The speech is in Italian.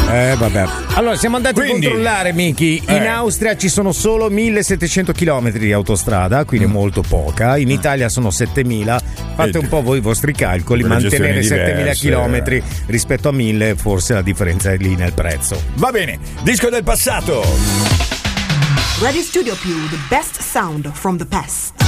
Vabbè. Allora, siamo andati Quindi, a controllare, Miki. In Austria ci sono solo 1700 km di autostrada, quindi molto poca. In Italia sono 7000. Fate un po' voi i vostri calcoli. Mantenere 7000 km rispetto a 1000, forse la differenza è lì nel prezzo. Va bene, disco del passato. Radio Studio Più, the best sound from the past.